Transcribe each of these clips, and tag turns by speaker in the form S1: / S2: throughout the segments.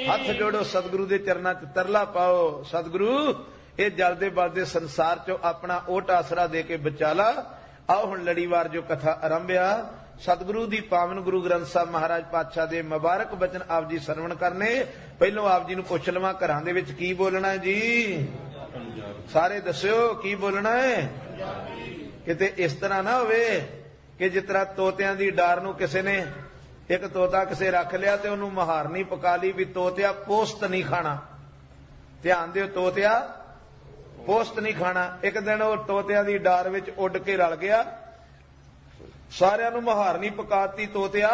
S1: हथ जोड़ो सतगुरु के चरणों च तरला पाओ, सतगुरु ये जलते बलते संसार चो अपना ओट आसरा दे के बचा ला। आओ हुण लड़ीवार जो कथा आरंभया सतगुरु दी पावन गुरु ग्रंथ साहब महाराज पातशाह दे मुबारक बचन आप जी सरवण करने। पहलों आप जी नूं पुछ लवां घरां दे विच की बोलना है जी? सारे दस्यो की बोलना है? किते इस तरह ना होवे कि जिस तरह तोतियां दी डार नूं किसी ने एक तोता किसे रख लिया ते उन्होंने महारनी पका ली भी तोतिया पोस्त नहीं खाना। ध्यान दिओ, तोतिया पोस्त नहीं खाना। एक दिन वो तोतिया दी डार विच उड़ के रल गया, सारियां नूं महारनी पकाती, तोतिया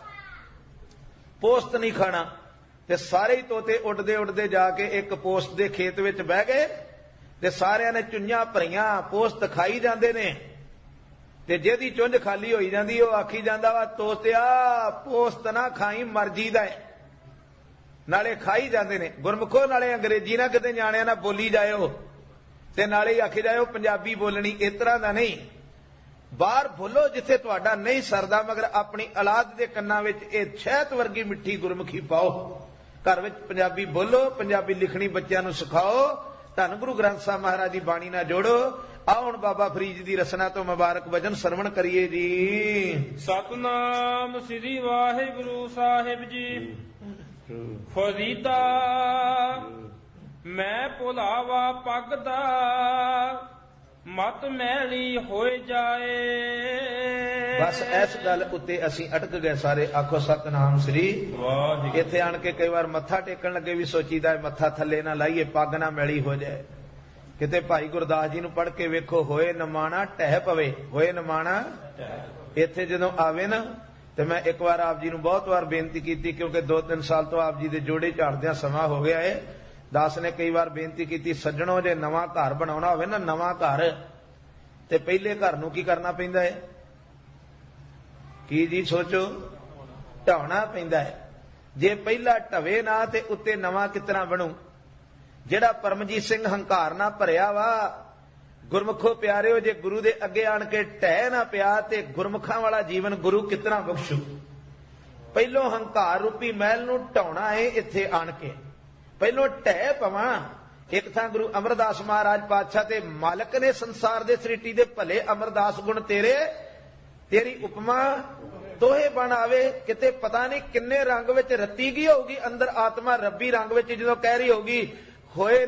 S1: पोस्त नहीं खाना। ते सारे ही तोते उड़दे उड़दे जाके एक पोस्त दे खेत विच बह गए ते सारियां ने चुंझां भरियां पोस्त खाई जांदे ने। ते जेदी चुंझ खाली होई जांदी ओह आखी जांदा वा तोतिया पोस्त ना खाई मर्जी दा है। नाले खाई जांदे ने गुरमुखो, नाले अंग्रेजी ना किते न्याणिਆਂ ना बोली जाओ ते नाले ही आखी जाओ पंजाबी बोलनी इस तरह दा नहीं। बाहर बोलो जिथे तुहाडा नहीं सरदा, मगर अपनी औलाद दे कन्नां विच इह शहद वर्गी मिठी गुरमुखी पाओ। घर विच पंजाबी बोलो, पंजाबी लिखनी बच्चों नूं सिखाओ। धन गुरु ग्रंथ साहब महाराज की बाणी नाल जोड़ो। आओ हुण बाबा फरीद दी रचना तो मुबारक वचन सरवण करिए जी।
S2: सतनाम श्री वाहिगुरु साहिब जी। फरीदा मैं भुलावा पगदा मत मैली होए जाए।
S1: बस इस गल उत्ते असीं अटक गए सारे। आखो सतनाम श्री। इत्थे आण के कई बार मत्था टेकण लगे भी सोचीदा है मत्था थल्ले ना लाइए, पग ना मैली हो जाए। किते भाई गुरदास जी नूं पढ़ के वेखो, होए नमाणा टह पवे, होए नमाणा। इत्थे जदों आवे ना ते मैं एक बार आप जी नूं बहुत बार बेनती कीती, क्योंकि 2-3 साल तो आप जी दे जोड़े झाड़दियां समा हो गया है। दास ने कई बार बेनती की, सज्जणों जे नवां घर बनाउणा होवे ना, नवां घर ते पहले घर नूं की करना पैंदा है? की जी सोचो, ढाउणा पैंदा है। जे पहला ढवे ना ते उत्ते नवां कितना बनू? जिहड़ा परमजीत सिंह हंकार ना भरिया वा, गुरमुखो प्यारिओ, जे गुरु दे अगे आण के ढह ना पिया ते गुरमुखां वाला जीवन गुरु कितना बख्शू। पहलों हंकार रूपी महल नूं ढाउणा है इत्थे आण के, पहलों ढह पवां। एक थां गुरु अमरदास महाराज पातशाह ते मालक ने संसार दे सृष्टि दे भले अमरदास गुण तेरे, तेरी उपमा दोहे बन आवे। किते पता नहीं किन्ने रंग विच रत्ती गई होगी अंदर आत्मा, रब्बी रंग विच जदों कह रही होगी होए